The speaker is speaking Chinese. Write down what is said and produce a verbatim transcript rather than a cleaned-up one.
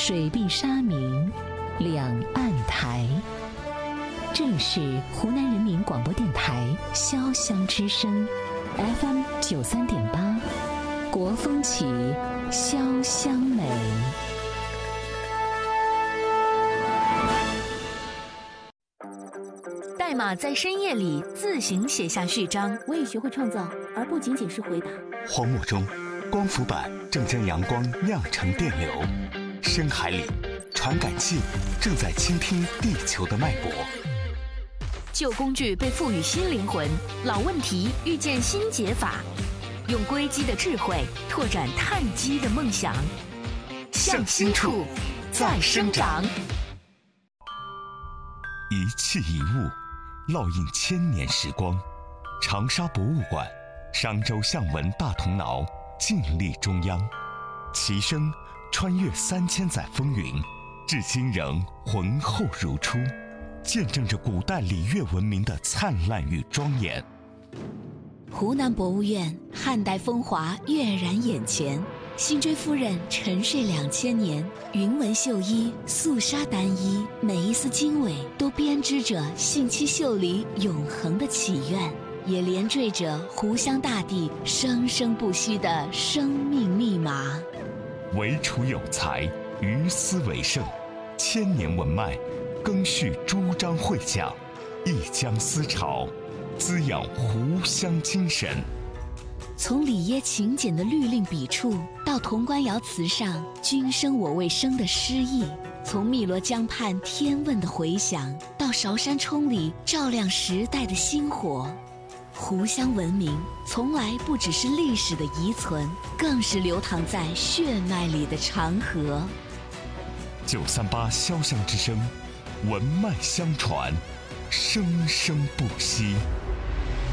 水碧沙明，两岸台。这里是湖南人民广播电台潇湘之声 F M 九三点八，国风起，潇湘美。 代码在深夜里自行写下序章。 我已学会创造，而不仅仅是回答。 荒漠中，光伏板正将阳光酿成电流；深海里，传感器正在倾听地球的脉搏。 旧工具被赋予新灵魂，老问题遇见新解法，用硅基的智慧拓展碳基的梦想，向心处再生长。 一器一物，烙印千年时光。长沙博物馆，商周象纹大铜挠静立中央，其声穿越三千载风云，至今仍浑厚如初，见证着古代礼乐文明的灿烂与庄严。 湖南博物院汉代风华跃然眼前，辛追夫人沉睡两千年，云纹绣衣，素纱单衣，每一丝经纬都编织着信七秀里永恒的祈愿，也连缀着湖湘大地生生不息的生命密码。 惟楚有才，于斯为盛，千年文脉更续诸章会讲，一江思潮，滋养湖湘精神。 从里耶勤俭的律令笔触，到潼关窑瓷上君生我未生的诗意；从汨罗江畔天问的回响，到韶山冲里照亮时代的星火。湖湘文明从来不只是历史的遗存，更是流淌在血脉里的长河。 九三八潇湘之声，文脉相传，生生不息。